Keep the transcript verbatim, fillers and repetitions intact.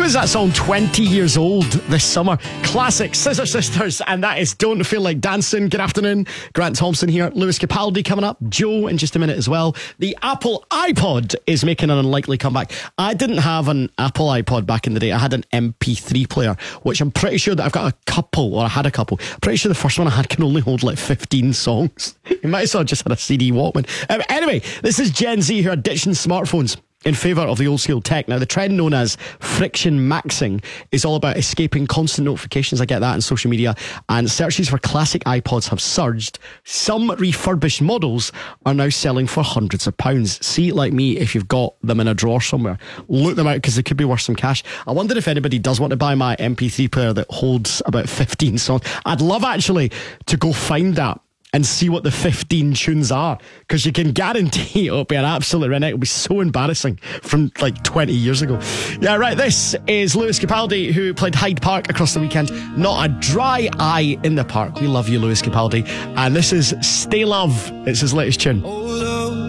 was that song? twenty years old this summer. Classic Scissor Sisters, and that is Don't Feel Like Dancing. Good afternoon. Grant Thompson here. Lewis Capaldi coming up. Joe in just a minute as well. The Apple iPod is making an unlikely comeback. I didn't have an Apple iPod back in the day. I had an M P three player, which I'm pretty sure that I've got a couple, or I had a couple. Pretty sure the first one I had can only hold like fifteen songs. You might as well just had a C D Walkman. Um, anyway, this is Gen Z who are ditching smartphones in favour of the old school tech. Now, the trend known as friction maxing is all about escaping constant notifications. I get that on social media. And searches for classic iPods have surged. Some refurbished models are now selling for hundreds of pounds. See, like me, if you've got them in a drawer somewhere, look them out because they could be worth some cash. I wonder if anybody does want to buy my M P three player that holds about fifteen songs. I'd love actually to go find that and see what the fifteen tunes are, because you can guarantee it'll be an absolute renegade. It'll be so embarrassing from like twenty years ago. Yeah, right, this is Lewis Capaldi, who played Hyde Park across the weekend. Not a dry eye in the park. We love you, Lewis Capaldi. And this is Stay Love. It's his latest tune.